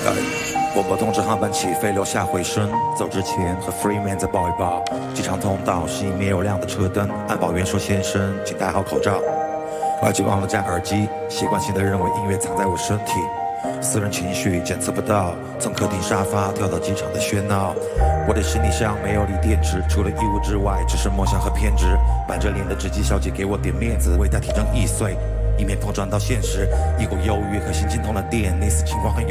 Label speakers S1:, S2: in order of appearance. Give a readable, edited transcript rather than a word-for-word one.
S1: 广播通知航班起飞，留下回声。走之前和 Freeman 再抱一抱。机场通道熄灭有亮的车灯，安保员说：“先生，请戴好口罩。”忘了摘耳机，习惯性的认为音乐藏在我身体。私人情绪检测不到，从客厅沙发跳到机场的喧闹。我的行李箱没有锂电池，除了衣物之外，只是梦想和偏执。板着脸的直机小姐给我点面子，为她提张易碎，以免碰撞到现实。一股忧郁和心惊痛的电，类似情况很